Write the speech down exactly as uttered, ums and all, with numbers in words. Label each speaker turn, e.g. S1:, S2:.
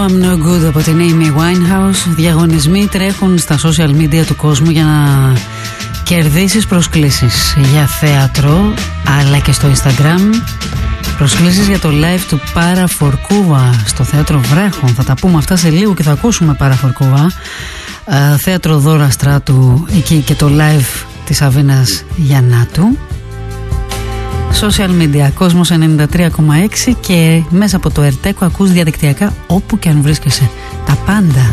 S1: I'm No Good από την Amy Winehouse. Διαγωνισμοί τρέχουν στα social media του κόσμου για να κερδίσεις προσκλήσεις για θέατρο, αλλά και στο Instagram. Προσκλήσεις για το live του Παραφορκούβα στο θέατρο Βρέχων. Θα τα πούμε αυτά σε λίγο και θα ακούσουμε Παραφορκούβα. Uh, θέατρο Δώρα Στράτου, εκεί και το live της Αβίνας Γιαννάτου. Social media, Κόσμος ενενήντα τρία κόμμα έξι, και μέσα από το Ερτέκο ακούς διαδικτυακά όπου και αν βρίσκεσαι. Τα πάντα.